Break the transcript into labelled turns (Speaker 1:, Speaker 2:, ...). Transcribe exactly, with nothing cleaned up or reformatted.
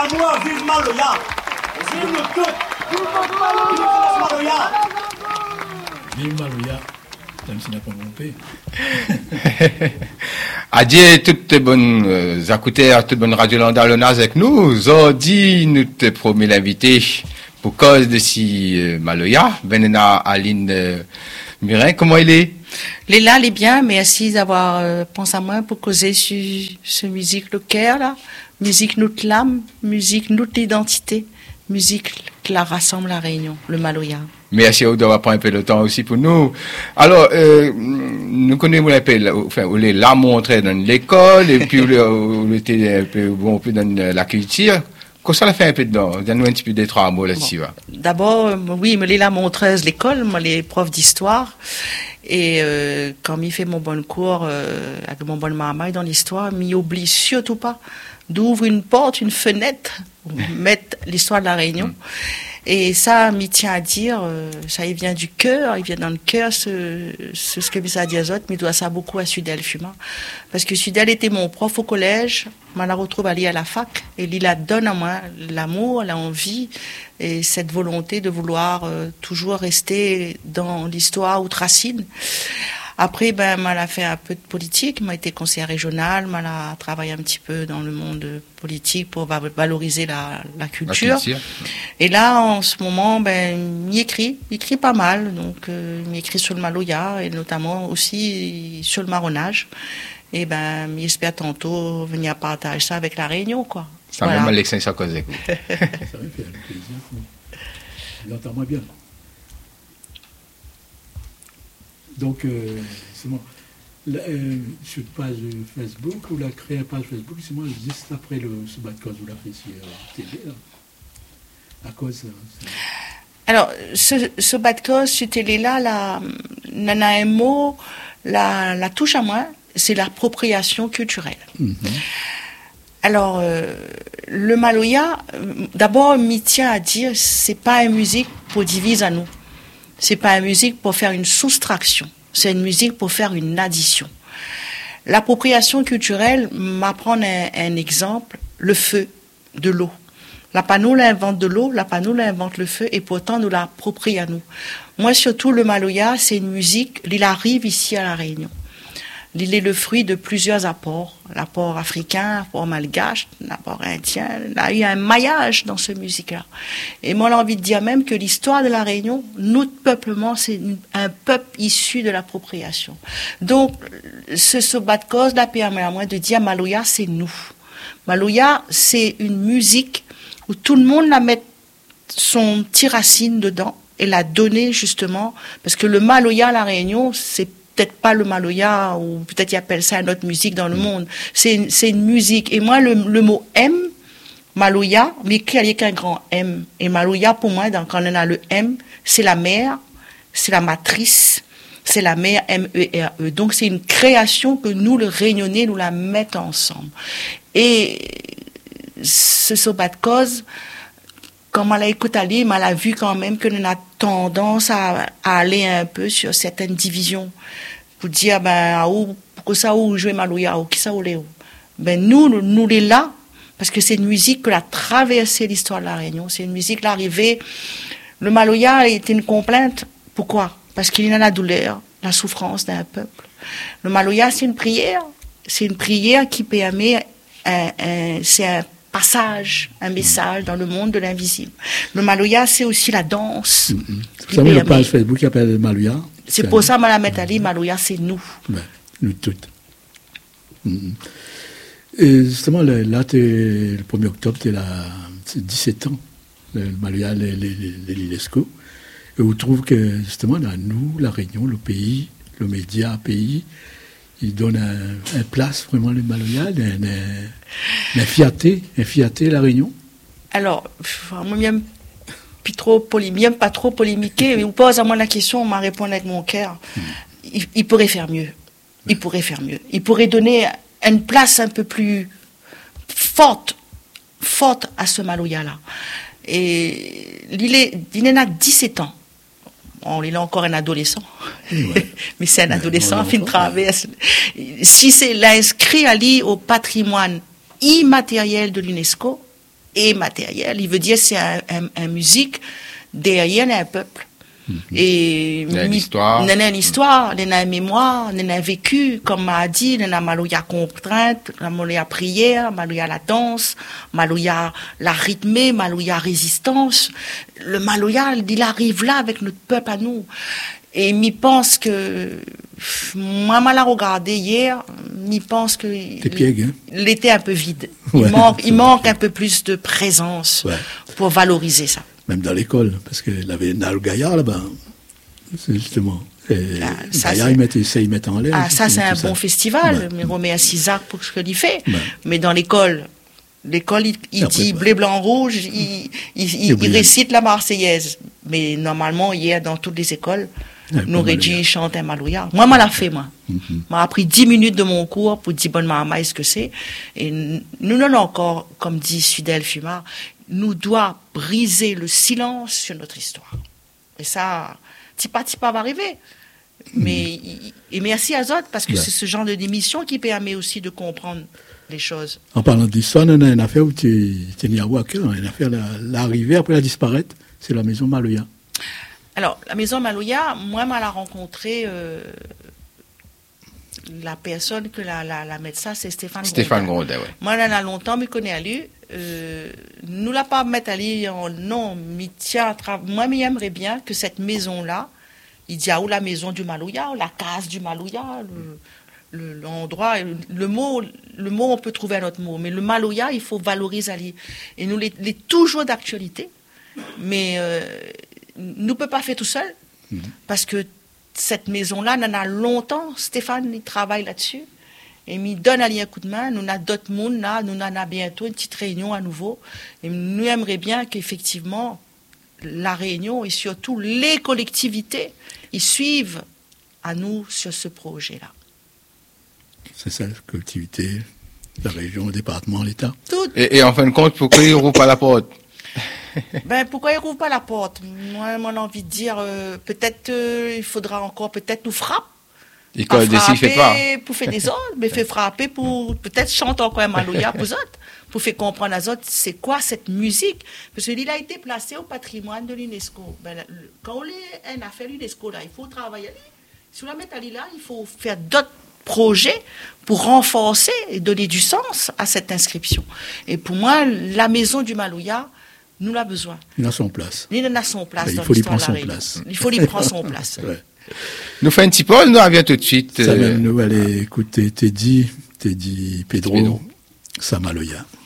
Speaker 1: Samoa, vive Maloya. Vive le tout. Vive Maloya.
Speaker 2: Vive Maloya. Même s'il n'a pas monté.
Speaker 3: Adieu, toutes les bonnes euh, écouteurs, toutes bonnes radios landalonaises avec nous. Aujourd'hui, nous te promet l'invité pour cause de si euh, Maloya. Benena Aline euh, Murin, comment il est?
Speaker 4: Il est là, il est bien, merci d'avoir euh, pensé à moi pour causer sur ce musique le cœur là, musique notre l'âme, musique notre identité, musique qui la rassemble à Réunion, le Maloya.
Speaker 3: Merci d'avoir pris un peu de temps aussi pour nous. Alors, euh, nous connaissons un peu, enfin, on l'a montré dans l'école, et puis on était un peu, bon, un peu dans la culture. Qu'est-ce qu'on a fait un peu dedans? Donne-nous un petit peu des trois mots là-dessus.
Speaker 4: Bon. D'abord, oui, me l'est la montreuse l'école, moi les profs d'histoire. Et euh, quand il fait mon bon cours euh, avec mon bon maman dans l'histoire, m'y oublie surtout pas d'ouvrir une porte, une fenêtre, mettre l'histoire de la Réunion. Et ça, m'y tient à dire, euh, ça il vient du cœur, il vient dans le cœur, ce, ce, ce que ça dit aux autres, mais il doit ça beaucoup à Sudel Fuma. Parce que Sudel était mon prof au collège, je la retrouve aller à la fac, et il la donne à moi l'amour, l'envie, et cette volonté de vouloir euh, toujours rester dans l'histoire outre-racine. Après, ben, elle a fait un peu de politique, m'a été conseillère régionale, elle a travaillé un petit peu dans le monde politique pour valoriser la, la culture. La culture. Et là, en ce moment, ben, il écrit, il écrit pas mal, donc, euh, il écrit sur le Maloya, et notamment aussi sur le marronnage. Et ben, il espère tantôt venir partager ça avec la Réunion, quoi.
Speaker 3: Ça voilà. Même Alexandre Sarkozy.
Speaker 2: Ça me fait plaisir. Il entend moins bien. Donc, euh, c'est moi. La, euh, sur une page Facebook, ou la créé une page Facebook, c'est moi, juste après le ce bas de cause, vous l'avez fait sur euh, télé, là. À cause. Euh,
Speaker 4: Alors, ce, ce bas de cause sur télé, là, la, nana un mot, la, la touche à moi, c'est l'appropriation culturelle. Mm-hmm. Alors, euh, le Maloya, d'abord, m'y tient à dire, c'est pas une musique pour diviser à nous. C'est pas une musique pour faire une soustraction. C'est une musique pour faire une addition. L'appropriation culturelle m'apprend un, un exemple, le feu de l'eau. La Panoula invente de l'eau, la Panoula invente le feu, et pourtant nous l'approprie à nous. Moi, surtout, le Maloya, c'est une musique, il arrive ici à La Réunion. Il est le fruit de plusieurs apports, l'apport africain, l'apport malgache, l'apport indien. Il y a eu un maillage dans ce musique-là. Et moi, j'ai envie de dire même que l'histoire de la Réunion, notre peuplement, c'est un peuple issu de l'appropriation. Donc, ce, ce bas de cause là permet à moi de dire Maloya, c'est nous. Maloya, c'est une musique où tout le monde la met son petit racine dedans et la donner justement, parce que le Maloya à la Réunion, c'est peut-être pas le Maloya, ou peut-être ils appellent ça une autre musique dans le monde. C'est une, c'est une musique. Et moi, le, le mot M, Maloya, mais qu'il y a qu'un grand M. Et Maloya, pour moi, donc, quand on a le M, c'est la mère, c'est la matrice, c'est la mère, M E R E. Donc, c'est une création que nous, le Réunionnais, nous la mettons ensemble. Et ce sobat de cause, quand on l'a écouté aller, on a vu quand même que nous avons tendance à, à aller un peu sur certaines divisions. Pour dire, ben, à où, pour ça, où jouer Maloya, ou qui ça, où les, ben, nous, nous, nous, les là, parce que c'est une musique que a traversé l'histoire de la Réunion. C'est une musique, l'arrivée. Le Maloya était une complainte. Pourquoi? Parce qu'il y a la douleur, la souffrance d'un peuple. Le Maloya, c'est une prière. C'est une prière qui permet un, un, c'est un passage, un message dans le monde de l'invisible. Le Maloya, c'est aussi la danse.
Speaker 2: Mm-hmm. Vous savez, la page Facebook qui appelle Maloya.
Speaker 4: C'est, c'est pour ça que je la mets à dire, Maloya, c'est nous.
Speaker 2: Ben, nous toutes. Mm-hmm. Et justement, là, le premier octobre, tu as dix-sept ans, le Maloya, l'UNESCO. Et on trouve que, justement, là, nous, la Réunion, le pays, le média, le pays, il donne un, un place, vraiment, le Maloya, une fierté, une fierté, la Réunion.
Speaker 4: Alors, moi, j'aime trop polémique, pas trop polémiquer, mais vous posez à moi la question, on m'a répondu avec mon cœur. Mm. Il, il pourrait faire mieux. Il pourrait faire mieux. Il pourrait donner une place un peu plus forte, forte à ce Maloya-là. Et il, est, il en a dix-sept ans. Bon, il est encore un adolescent. Ouais. Mais c'est un adolescent, ouais, fin de traverse. Si c'est l'inscrit à lui au patrimoine immatériel de l'UNESCO, et matérielle. Il veut dire c'est un, un, un musique derrière un peuple. Mm-hmm. Et
Speaker 3: il y a une histoire.
Speaker 4: Il y a une histoire, il y a une mémoire, il y a un vécu, comme m'a dit, il y a Maloya contrainte, Maloya prière, Maloya la danse, Maloya la rythmée, Maloya résistance. Le Maloya, il arrive là avec notre peuple à nous. Et m'y pense que, moi, m'a regardé hier, m'y pense que il était un peu vide. Il ouais, manque, il manque un peu plus de présence ouais. pour valoriser ça.
Speaker 2: Même dans l'école, parce qu'il avait Nal Gaillard là-bas, c'est justement. Et ah, ça, Gaillard, il mettait, ça, il mettait en l'air.
Speaker 4: Ah, ça, c'est un bon ça. festival, ouais. mais Roméa Cisac pour ce qu'il fait. Ouais. Mais dans l'école, l'école, il, il dit pas. bleu, blanc, rouge, il, il, il, il récite la Marseillaise. Mais normalement, hier, dans toutes les écoles, ouais, nous Régis chantent un Maloya. Moi, m'a l'a fait, moi. Mm-hmm. M'a appris dix minutes de mon cours pour dire bonne maman, ce que c'est. Et nous, non, encore, comme dit Sudel Fumard, nous doit briser le silence sur notre histoire. Et ça, tipa tipa va arriver. Mais, mmh. et merci à Zot, parce que ouais. c'est ce genre de démission qui permet aussi de comprendre les choses.
Speaker 2: En parlant d'histoire, on a une affaire où tu es né à Ouaka, une affaire, l'arrivée après la disparaître, c'est la maison Maloya.
Speaker 4: Alors, la maison Maloya, moi, je l'ai rencontrée, euh, la personne que la, la, la médecin, c'est Stéphane
Speaker 3: Stéphane Grondet, oui.
Speaker 4: Moi, là, longtemps, je connais à lui. Euh, nous l'a pas mettre à lui en non, mais tiens, moi, j'aimerais bien que cette maison-là, il dit, ah, où la maison du Maloya, ou la case du Maloya, le, le, l'endroit, le, le mot, le mot, on peut trouver un autre mot, mais le Maloya, il faut valoriser à lui. Et nous, les, les toujours d'actualité, mais, euh, nous ne peut pas faire tout seul, mmh. parce que cette maison-là, on en a longtemps, Stéphane, il travaille là-dessus. Et il donne à lui un coup de main. Nous avons d'autres mondes là. Nous en avons bientôt une petite réunion à nouveau. Et nous aimerions bien qu'effectivement, la réunion et surtout les collectivités, ils suivent à nous sur ce projet-là.
Speaker 2: C'est ça, la collectivité, la région, le département, l'État.
Speaker 4: Tout.
Speaker 3: Et, et en fin de compte, pourquoi ils n'ouvrent pas la porte?
Speaker 4: Ben, pourquoi ils n'ouvrent pas la porte? Moi, j'ai envie de dire, euh, peut-être euh, il faudra encore, peut-être nous frapper.
Speaker 3: L'école d'ici fait pas.
Speaker 4: Pour faire des autres, mais fait frapper pour peut-être chanter encore un Maloya pour autres, pour faire comprendre aux autres c'est quoi cette musique. Parce qu'il a été placé au patrimoine de l'UNESCO. Ben, quand on est une affaire l'UNESCO, là, il faut travailler. Si on la met à là, il faut faire d'autres projets pour renforcer et donner du sens à cette inscription. Et pour moi, la maison du Maloya, nous l'a besoin.
Speaker 2: Il a son place.
Speaker 4: Il a son place.
Speaker 2: Ben,
Speaker 4: dans
Speaker 2: il faut lui prendre
Speaker 4: son
Speaker 2: place. place.
Speaker 4: Il faut lui prendre son place.
Speaker 2: Ouais.
Speaker 3: Nous faisons un petit pause, nous reviens tout de suite.
Speaker 2: Ça euh... nous aller écouter Teddy, Teddy Pedro, Pedro. Samaloya.